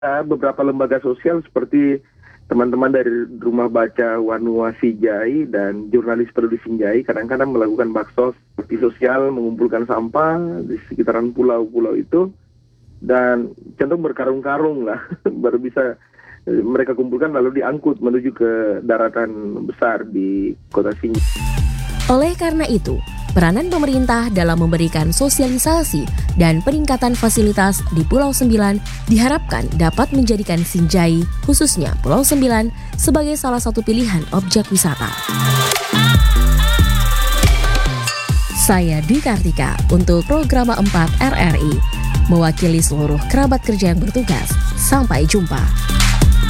beberapa lembaga sosial seperti teman-teman dari Rumah Baca Wanua Sijai dan jurnalis peduli Sinjai kadang-kadang melakukan baksos bakti sosial, mengumpulkan sampah di sekitaran pulau-pulau itu dan cenderung berkarung-karung lah baru bisa mereka kumpulkan lalu diangkut menuju ke daratan besar di kota Sinjai. Oleh karena itu, peranan pemerintah dalam memberikan sosialisasi dan peningkatan fasilitas di Pulau Sembilan diharapkan dapat menjadikan Sinjai, khususnya Pulau Sembilan, sebagai salah satu pilihan objek wisata. Saya Dwi Kartika untuk Programa 4 RRI, mewakili seluruh kerabat kerja yang bertugas. Sampai jumpa.